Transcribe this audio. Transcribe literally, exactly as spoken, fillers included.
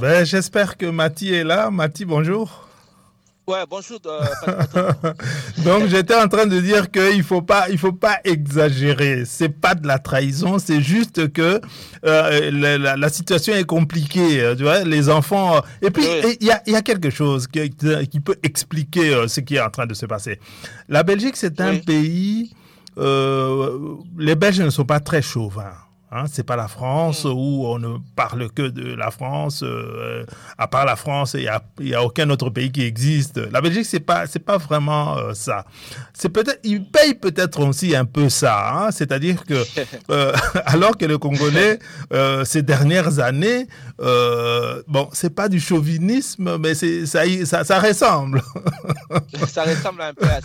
Ben, j'espère que Mati est là. Mati, bonjour. Ouais, bonjour, euh, Patrick. Donc, j'étais en train de dire qu'il faut pas, il faut pas exagérer. C'est pas de la trahison, c'est juste que euh, la, la, la situation est compliquée. Tu vois, les enfants. Et puis, Oui, il y a, y a quelque chose qui, qui peut expliquer euh, ce qui est en train de se passer. La Belgique, c'est un oui, pays. Euh, les Belges ne sont pas très chauvins. Hein, c'est pas la France mm, où on ne parle que de la France. Euh, à part la France, il y a, il y a aucun autre pays qui existe. La Belgique, c'est pas, c'est pas vraiment euh, ça. C'est peut-être, ils payent peut-être aussi un peu ça. Hein, c'est-à-dire que, euh, alors que le Congolais, euh, ces dernières années, euh, bon, c'est pas du chauvinisme, mais c'est ça, y- ça, ça ressemble. ça ressemble un peu à